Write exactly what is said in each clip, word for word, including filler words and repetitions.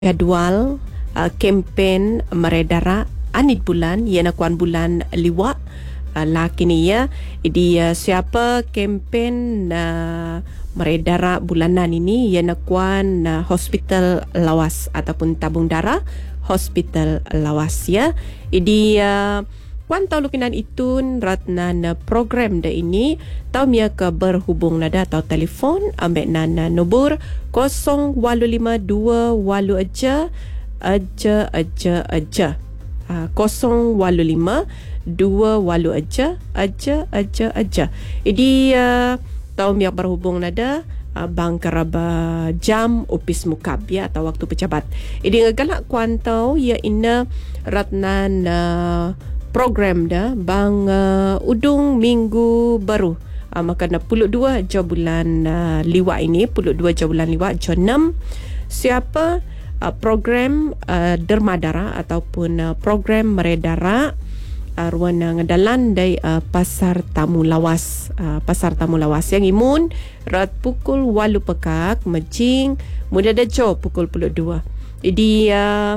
jadual uh, kempen meredara anit bulan iana kuan bulan liwa uh, lakini ya idi uh, siapa kempen uh, meredara bulanan ini iana kuan uh, hospital lawas ataupun tabung darah hospital lawas ya idi uh, Kuan tahu lukinan itun ratnan program dah ini tahu mia ke berhubung nada atau telefon ambek nana nombor kosong walu lima dua walu aja aja aja aja kosong walu lima dua walu aja aja aja aja. Jadi uh, tahu mia berhubung nada uh, bang keraba jam opis mukab ya atau waktu pejabat. Jadi ngegalak kuan tahu ya ina ratnan uh, program dah bang uh, udung minggu baru uh, maka na puluh dua je bulan uh, liwa ini puluh dua je bulan liwa je enam siapa uh, program uh, dermadara ataupun uh, program meredara uh, ruang ngedalan dari uh, pasar tamu lawas uh, pasar tamu lawas yang imun rat pukul walu pekak mejing muda dejo pukul puluh dua. Jadi uh,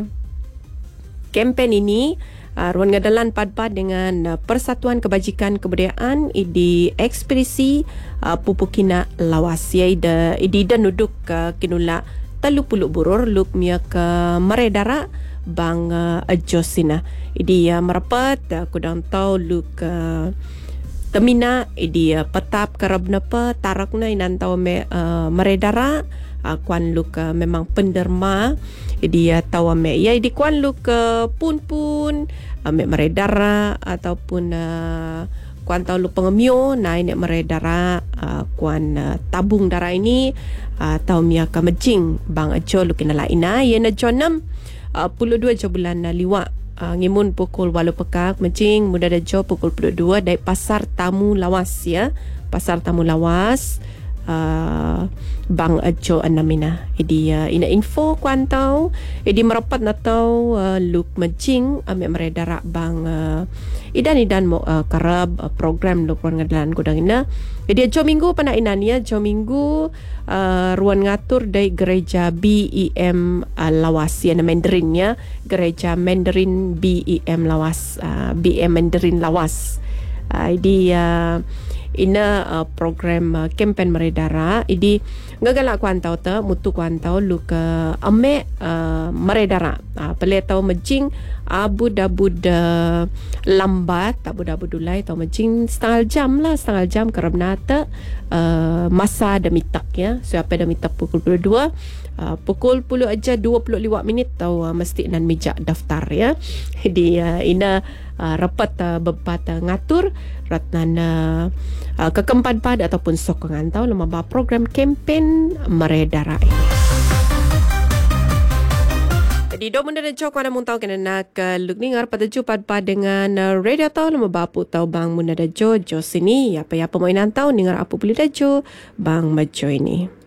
kempen ini Uh, ruang ngadalan pad-pad dengan uh, Persatuan Kebajikan Kebudayaan di ekspedisi uh, Pupukina Lawas ya ida ida nuduk uh, kinula telu puluh burur luk mia ke meredara bang uh, ajosina idi uh, merapat uh, kudang tau luk uh, temina idi uh, petap kerab napa tarakna inan tau me uh, meredara uh, kuan luk uh, memang penderma dia tahu ame ya di kuan lu ke pun pun ame meredara ataupun uh, kuan tahu lu pengemio na ini meredara uh, kuan uh, tabung darah ini uh, tahu mia ke mejing bang ajo lu kena laina ya na jonam uh, puluh dua je bulan uh, liwa uh, ngimun pukul walu pekak mejing muda dajo pukul puluh dua dari pasar tamu lawas ya pasar tamu lawas Uh, bang ajo anamina idi uh, ina info kuan tau idi merapat na tau uh, luk mejing ame meredara bang uh, idan idan mo uh, karab uh, program luk ruan ngadalan kudang ina idi ajo minggu pana inan ya ajo minggu uh, ruan ngatur dari gereja B E M uh, lawas ya na Mandarin ya gereja Mandarin B E M lawas uh, B E M Mandarin lawas uh, idi uh, ina uh, program uh, kempen meredara idi ngagala kuan tau ta mutu kuan tau lu ke ame uh, meredara uh, pele tau mejing abu dabu da lambat abu dabu dulai tau mejing setengah jam lah setengah jam kerana ta uh, masa ada mitak ya siapa ada mitak pukul dua puluh dua uh, pukul puluh aja dua puluh lima minit tau uh, mesti nan meja daftar ya jadi uh, ina uh, rapat uh, bebat uh, ngatur ratnan uh, uh, kekempan-pad ataupun sokongan tau lemah program kempen meredara ini. Jadi do munda dan cok mana mun tau kena nak luk ningar pada jumpa pad dengan uh, radio tau lemah bapu tau bang munda dan jo jo sini apa ya pemainan tau ningar apa boleh dah jo bang majo ini.